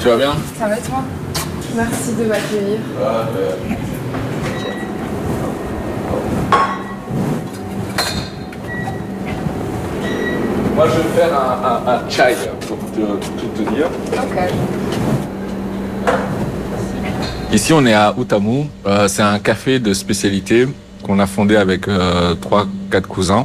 vas bien? Ça va toi? Merci de m'accueillir. Moi, je vais faire un chai pour tout te dire. Ok. Ici, on est à Utamu. C'est un café de spécialité qu'on a fondé avec 3-4 cousins.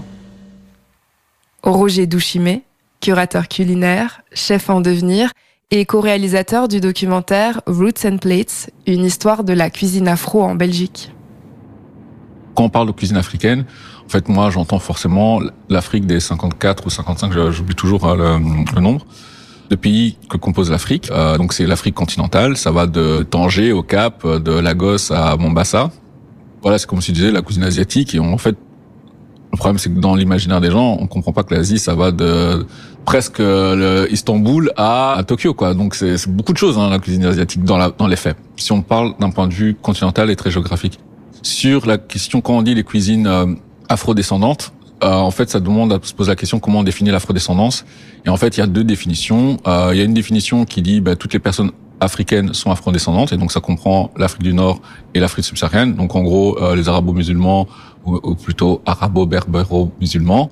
Roger Douchimé, curateur culinaire, chef en devenir et co-réalisateur du documentaire Roots and Plates, une histoire de la cuisine afro en Belgique. Quand on parle de cuisine africaine, en fait, moi, j'entends forcément l'Afrique des 54 ou 55, j'oublie toujours le nombre, de pays que compose l'Afrique. Donc, c'est l'Afrique continentale. Ça va de Tanger au Cap, de Lagos à Mombasa. Voilà, c'est comme si tu disais la cuisine asiatique. Et en fait, le problème, c'est que dans l'imaginaire des gens, on comprend pas que l'Asie, ça va de presque Istanbul à Tokyo, quoi. Donc, c'est beaucoup de choses, hein, la cuisine asiatique dans les faits. Si on parle d'un point de vue continental et très géographique. Sur la question, quand on dit les cuisines afrodescendantes, en fait, ça demande à se poser la question comment on définit l'afrodescendance. Et en fait, il y a deux définitions. Il y a une définition qui dit toutes les personnes africaines sont afrodescendantes, et donc ça comprend l'Afrique du Nord et l'Afrique subsaharienne. Donc en gros, les arabo-musulmans ou plutôt arabo-berbéro-musulmans.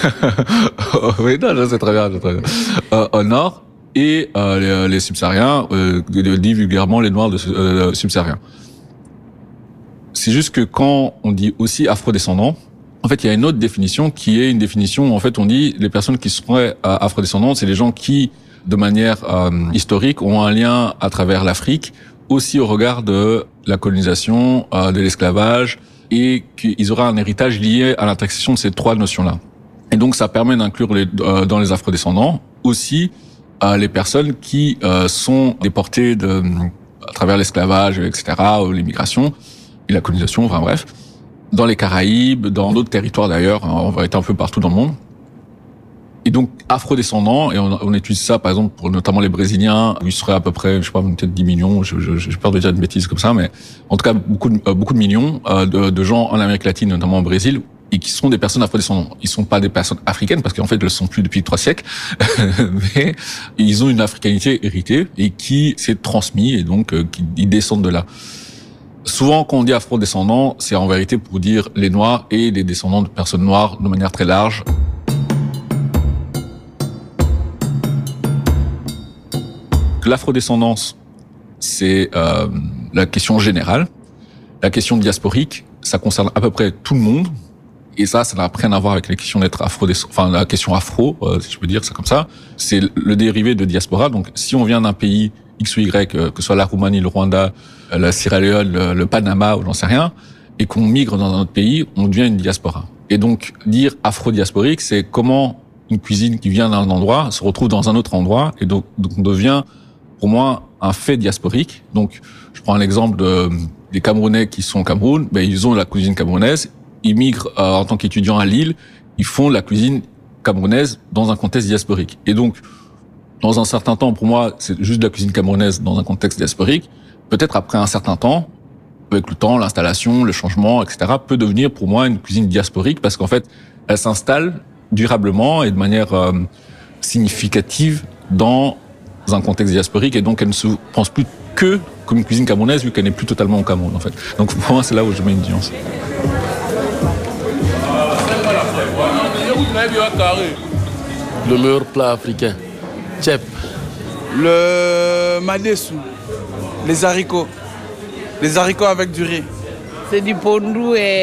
Oui, non, c'est très bien. Au Nord, et les subsahariens, dit vulgairement les Noirs subsahariens. C'est juste que quand on dit aussi afrodescendants, en fait, il y a une autre définition qui est une définition où, en fait, on dit les personnes qui seraient afrodescendantes, c'est les gens qui, de manière historique, ont un lien à travers l'Afrique, aussi au regard de la colonisation, de l'esclavage, et qu'ils auraient un héritage lié à l'intersection de ces trois notions-là. Et donc, ça permet d'inclure dans les afrodescendants aussi les personnes qui sont déportées à travers l'esclavage, etc., ou l'immigration, et la colonisation, enfin bref, dans les Caraïbes, dans d'autres territoires d'ailleurs, on va être un peu partout dans le monde. Et donc, afrodescendants, et on étudie ça, par exemple, pour notamment les Brésiliens, où ils seraient à peu près, je sais pas, peut-être 10 millions, j'ai peur de dire une bêtise comme ça, mais en tout cas, beaucoup de millions de gens en Amérique latine, notamment au Brésil, et qui sont des personnes afrodescendantes. Ils sont pas des personnes africaines, parce qu'en fait, ils le sont plus depuis 3 siècles, mais ils ont une africanité héritée, et qui s'est transmise, et donc, ils descendent de là. Souvent, quand on dit afro-descendants, c'est en vérité pour dire les Noirs et les descendants de personnes noires de manière très large. L'afrodescendance, c'est la question générale. La question diasporique, ça concerne à peu près tout le monde. Et ça n'a rien à voir avec la question d'être enfin la question afro, si je peux dire ça comme ça. C'est le dérivé de diaspora. Donc, si on vient d'un pays X ou Y, que ce soit la Roumanie, le Rwanda, la Sierra Leone, le Panama, ou j'en sais rien, et qu'on migre dans un autre pays, on devient une diaspora. Et donc, dire afro-diasporique, c'est comment une cuisine qui vient d'un endroit se retrouve dans un autre endroit, et donc on devient, pour moi, un fait diasporique. Donc, je prends l'exemple des Camerounais qui sont au Cameroun, ils ont la cuisine camerounaise, ils migrent en tant qu'étudiants à Lille, ils font la cuisine camerounaise dans un contexte diasporique. Et donc, dans un certain temps, pour moi, c'est juste de la cuisine camerounaise dans un contexte diasporique. Peut-être après un certain temps, avec le temps, l'installation, le changement, etc., peut devenir pour moi une cuisine diasporique parce qu'en fait, elle s'installe durablement et de manière significative dans un contexte diasporique et donc elle ne se pense plus que comme une cuisine camerounaise vu qu'elle n'est plus totalement au Cameroun en fait. Donc pour moi, c'est là où je mets une nuance. Le meilleur plat africain. Tchèp. Le madessou, les haricots avec du riz. C'est du pondou et